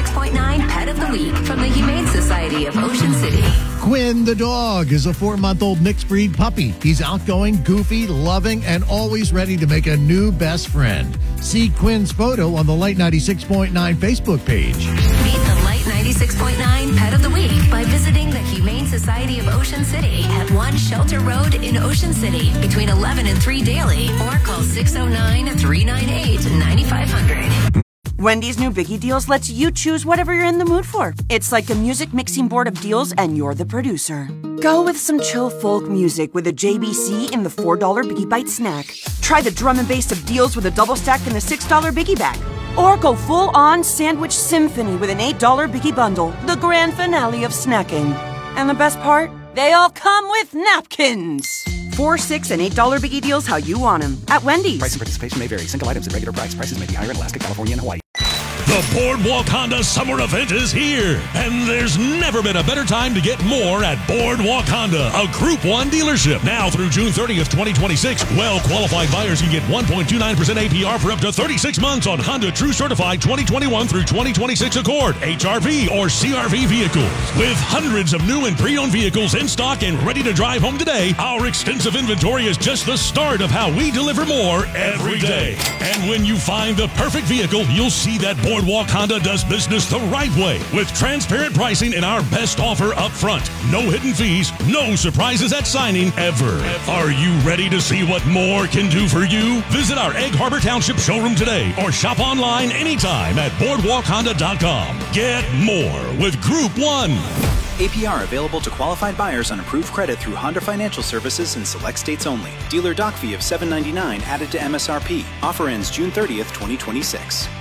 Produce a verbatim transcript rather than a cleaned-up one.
ninety-six point nine Pet of the Week from the Humane Society of Ocean City. Quinn the dog is a four-month-old mixed breed puppy. He's outgoing, goofy, loving, and always ready to make a new best friend. See Quinn's photo on the Light ninety-six point nine Facebook page. Meet the Light ninety-six point nine Pet of the Week by visiting the Humane Society of Ocean City at one Shelter Road in Ocean City between eleven and three daily, or call six oh nine, three nine eight, nine five hundred. Wendy's new Biggie Deals lets you choose whatever you're in the mood for. It's like a music mixing board of deals, and you're the producer. Go with some chill folk music with a J B C in the four dollar Biggie Bite snack. Try the drum and bass of deals with a double stack in the six dollar Biggie Bag. Or go full-on sandwich symphony with an eight dollar Biggie Bundle, the grand finale of snacking. And the best part? They all come with napkins. Four, six, and eight dollar Biggie Deals how you want them at Wendy's. Price and participation may vary. Single items at regular price. Prices may be higher in Alaska, California, and Hawaii. The Boardwalk Honda Summer Event is here, and there's never been a better time to get more at Boardwalk Honda, a Group one dealership. Now through June thirtieth, twenty twenty-six, well-qualified buyers can get one point two nine percent A P R for up to thirty-six months on Honda True Certified twenty twenty-one through twenty twenty-six Accord, H R V, or C R V vehicles. With hundreds of new and pre-owned vehicles in stock and ready to drive home today, our extensive inventory is just the start of how we deliver more every day. And when you find the perfect vehicle, you'll see that Boardwalk Boardwalk Honda does business the right way with transparent pricing and our best offer up front. No hidden fees, no surprises at signing ever. Are you ready to see what more can do for you? Visit our Egg Harbor Township showroom today or shop online anytime at boardwalk honda dot com. Get more with Group one. A P R available to qualified buyers on approved credit through Honda Financial Services in select states only. Dealer doc fee of seven ninety-nine added to M S R P. Offer ends June thirtieth, twenty twenty-six.